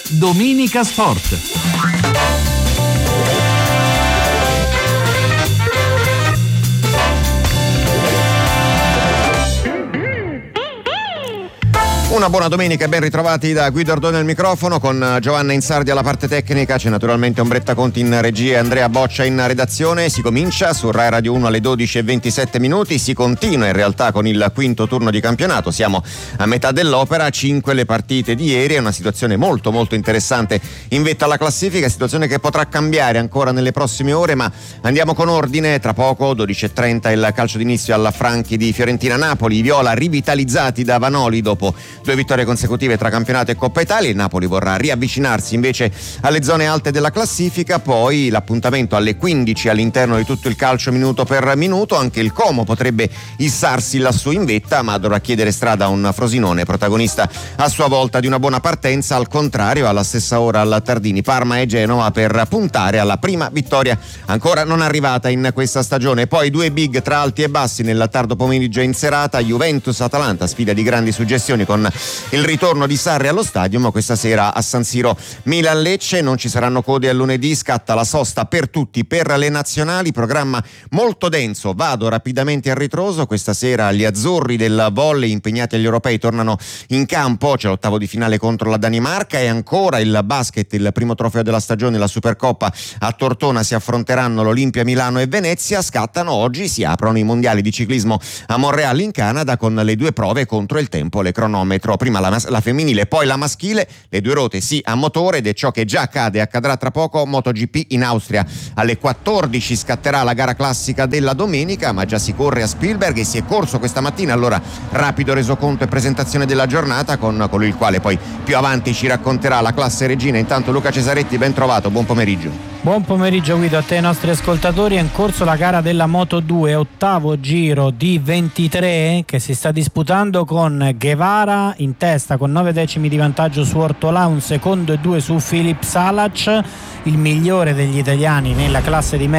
Domenica Sport. Una buona domenica e ben ritrovati da Guido Ordone al microfono, con Giovanna Insardi alla parte tecnica. C'è naturalmente Ombretta Conti in regia e Andrea Boccia in redazione. Si comincia su Rai Radio 1 alle 12:27. Si continua in realtà con il quinto turno di campionato. Siamo a metà dell'opera, 5 le partite di ieri. È una situazione molto molto interessante in vetta alla classifica, situazione che potrà cambiare ancora nelle prossime ore, ma andiamo con ordine. Tra poco 12:30 il calcio d'inizio alla Franchi di Fiorentina-Napoli. I viola rivitalizzati da Vanoli dopo 2 vittorie consecutive tra campionato e Coppa Italia. Il Napoli vorrà riavvicinarsi invece alle zone alte della classifica. Poi l'appuntamento alle 15 all'interno di tutto il calcio minuto per minuto. Anche il Como potrebbe issarsi lassù in vetta, ma dovrà chiedere strada a un Frosinone protagonista a sua volta di una buona partenza. Al contrario, alla stessa ora al Tardini Parma e Genova per puntare alla prima vittoria ancora non arrivata in questa stagione. Poi 2 big tra alti e bassi nel tardo pomeriggio in serata. Juventus-Atalanta, sfida di grandi suggestioni con il ritorno di Sarri allo stadio, ma questa sera a San Siro Milan-Lecce. Non ci saranno code a lunedì, scatta la sosta per tutti per le nazionali, programma molto denso. Vado rapidamente a ritroso. Questa sera gli azzurri del volley impegnati agli europei tornano in campo, c'è l'ottavo di finale contro la Danimarca, e ancora il basket, il primo trofeo della stagione, la Supercoppa a Tortona. Si affronteranno l'Olimpia Milano e Venezia. Scattano oggi, si aprono i mondiali di ciclismo a Montréal in Canada con le 2 prove contro il tempo, le cronometro. Prima la femminile, poi la maschile, le 2 rote sì a motore, ed è ciò che già accade e accadrà tra poco. MotoGP in Austria alle 14 scatterà la gara classica della domenica, ma già si corre a Spielberg e si è corso questa mattina. Allora rapido resoconto e presentazione della giornata con colui il quale poi più avanti ci racconterà la classe regina. Intanto Luca Cesaretti, ben trovato, buon pomeriggio. Buon pomeriggio Guido, a te e ai nostri ascoltatori. È in corso la gara della Moto2, ottavo giro di 23 che si sta disputando con Guevara in testa con 9 decimi di vantaggio su Ortolà, un secondo e 2 su Filip Salac, il migliore degli italiani nella classe di